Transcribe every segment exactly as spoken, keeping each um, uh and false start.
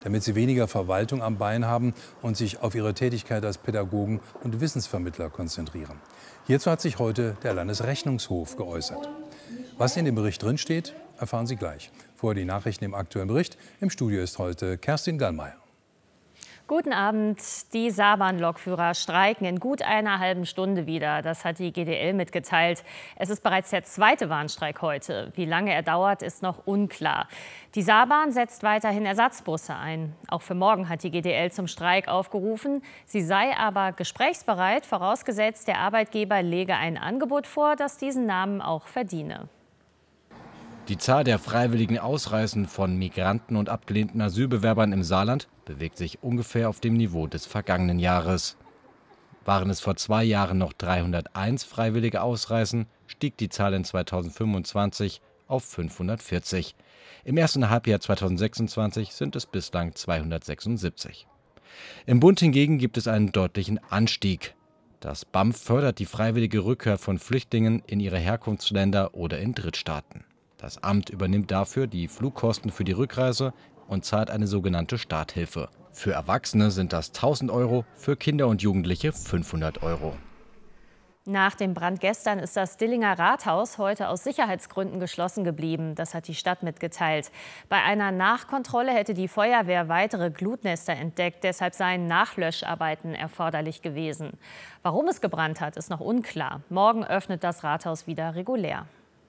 damit sie weniger Verwaltung am Bein haben und sich auf ihre Tätigkeit als Pädagogen und Wissensvermittler konzentrieren. Hierzu hat sich heute der Landesrechnungshof geäußert. Was in dem Bericht drinsteht, erfahren Sie gleich. Vorher die Nachrichten im aktuellen Bericht. Im Studio ist heute Kerstin Gallmeier. Guten Abend. Die Saarbahn-Lokführer streiken in gut einer halben Stunde wieder. Das hat die G D L mitgeteilt. Es ist bereits der zweite Warnstreik heute. Wie lange er dauert, ist noch unklar. Die Saarbahn setzt weiterhin Ersatzbusse ein. Auch für morgen hat die G D L zum Streik aufgerufen. Sie sei aber gesprächsbereit, vorausgesetzt, der Arbeitgeber lege ein Angebot vor, das diesen Namen auch verdiene. Die Zahl der freiwilligen Ausreisen von Migranten und abgelehnten Asylbewerbern im Saarland bewegt sich ungefähr auf dem Niveau des vergangenen Jahres. Waren es vor zwei Jahren noch dreihunderteins freiwillige Ausreisen, stieg die Zahl in zweitausendfünfundzwanzig auf fünfhundertvierzig. Im ersten Halbjahr zweitausendsechsundzwanzig sind es bislang zweihundertsechsundsiebzig. Im Bund hingegen gibt es einen deutlichen Anstieg. Das B A M F fördert die freiwillige Rückkehr von Flüchtlingen in ihre Herkunftsländer oder in Drittstaaten. Das Amt übernimmt dafür die Flugkosten für die Rückreise und zahlt eine sogenannte Starthilfe. Für Erwachsene sind das tausend Euro, für Kinder und Jugendliche fünfhundert Euro. Nach dem Brand gestern ist das Dillinger Rathaus heute aus Sicherheitsgründen geschlossen geblieben. Das hat die Stadt mitgeteilt. Bei einer Nachkontrolle hätte die Feuerwehr weitere Glutnester entdeckt. Deshalb seien Nachlöscharbeiten erforderlich gewesen. Warum es gebrannt hat, ist noch unklar. Morgen öffnet das Rathaus wieder regulär.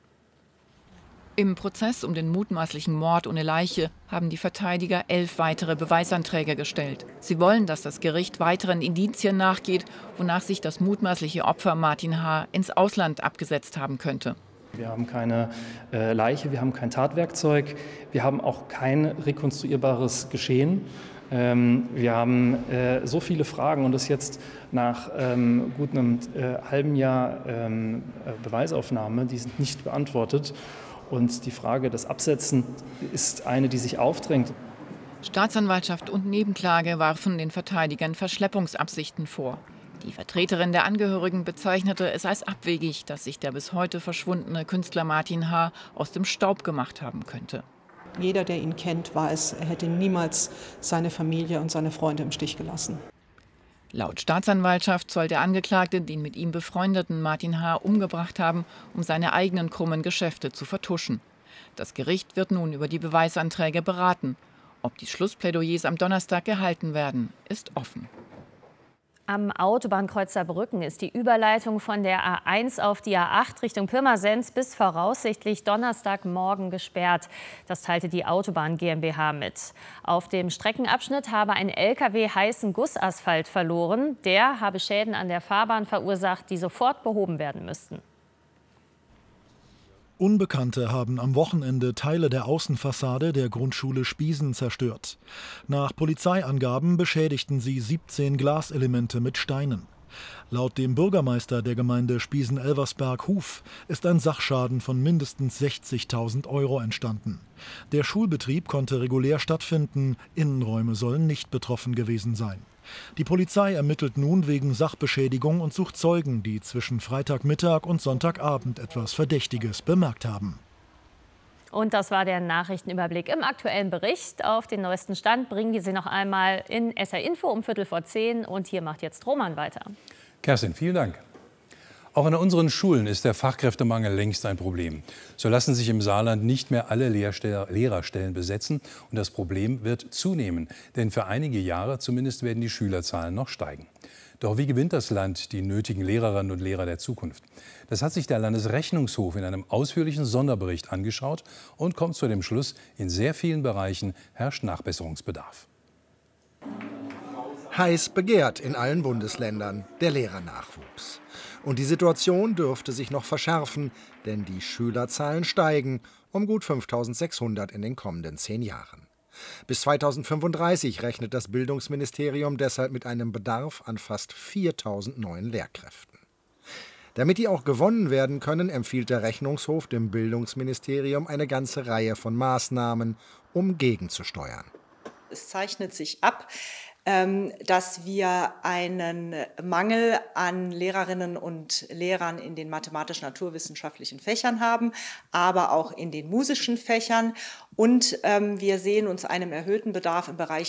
Im Prozess um den mutmaßlichen Mord ohne Leiche haben die Verteidiger elf weitere Beweisanträge gestellt. Sie wollen, dass das Gericht weiteren Indizien nachgeht, wonach sich das mutmaßliche Opfer Martin H. ins Ausland abgesetzt haben könnte. Wir haben keine äh, Leiche, wir haben kein Tatwerkzeug, wir haben auch kein rekonstruierbares Geschehen. Ähm, wir haben äh, so viele Fragen und das jetzt nach ähm, gut einem äh, halben Jahr ähm, Beweisaufnahme, die sind nicht beantwortet. Und die Frage des Absetzens ist eine, die sich aufdrängt. Staatsanwaltschaft und Nebenklage warfen den Verteidigern Verschleppungsabsichten vor. Die Vertreterin der Angehörigen bezeichnete es als abwegig, dass sich der bis heute verschwundene Künstler Martin H. aus dem Staub gemacht haben könnte. Jeder, der ihn kennt, weiß, er hätte niemals seine Familie und seine Freunde im Stich gelassen. Laut Staatsanwaltschaft soll der Angeklagte den mit ihm befreundeten Martin H. umgebracht haben, um seine eigenen krummen Geschäfte zu vertuschen. Das Gericht wird nun über die Beweisanträge beraten. Ob die Schlussplädoyers am Donnerstag gehalten werden, ist offen. Am Autobahnkreuz Saarbrücken ist die Überleitung von der A eins auf die A acht Richtung Pirmasens bis voraussichtlich Donnerstagmorgen gesperrt. Das teilte die Autobahn GmbH mit. Auf dem Streckenabschnitt habe ein L K W heißen Gussasphalt verloren. Der habe Schäden an der Fahrbahn verursacht, die sofort behoben werden müssten. Unbekannte haben am Wochenende Teile der Außenfassade der Grundschule Spiesen zerstört. Nach Polizeiangaben beschädigten sie siebzehn Glaselemente mit Steinen. Laut dem Bürgermeister der Gemeinde Spiesen-Elversberg-Huf ist ein Sachschaden von mindestens sechzigtausend Euro entstanden. Der Schulbetrieb konnte regulär stattfinden, Innenräume sollen nicht betroffen gewesen sein. Die Polizei ermittelt nun wegen Sachbeschädigung und sucht Zeugen, die zwischen Freitagmittag und Sonntagabend etwas Verdächtiges bemerkt haben. Und das war der Nachrichtenüberblick im aktuellen Bericht. Auf den neuesten Stand bringen wir Sie noch einmal in S R Info um Viertel vor zehn. Und hier macht jetzt Roman weiter. Kerstin, vielen Dank. Auch an unseren Schulen ist der Fachkräftemangel längst ein Problem. So lassen sich im Saarland nicht mehr alle Lehrerstellen besetzen. Und das Problem wird zunehmen. Denn für einige Jahre zumindest werden die Schülerzahlen noch steigen. Doch wie gewinnt das Land die nötigen Lehrerinnen und Lehrer der Zukunft? Das hat sich der Landesrechnungshof in einem ausführlichen Sonderbericht angeschaut und kommt zu dem Schluss, in sehr vielen Bereichen herrscht Nachbesserungsbedarf. Heiß begehrt in allen Bundesländern der Lehrernachwuchs. Und die Situation dürfte sich noch verschärfen, denn die Schülerzahlen steigen um gut fünftausendsechshundert in den kommenden zehn Jahren. Bis zweitausendfünfunddreißig rechnet das Bildungsministerium deshalb mit einem Bedarf an fast viertausend neuen Lehrkräften. Damit die auch gewonnen werden können, empfiehlt der Rechnungshof dem Bildungsministerium eine ganze Reihe von Maßnahmen, um gegenzusteuern. Es zeichnet sich ab, dass wir einen Mangel an Lehrerinnen und Lehrern in den mathematisch-naturwissenschaftlichen Fächern haben, aber auch in den musischen Fächern. Und wir sehen uns einem erhöhten Bedarf im Bereich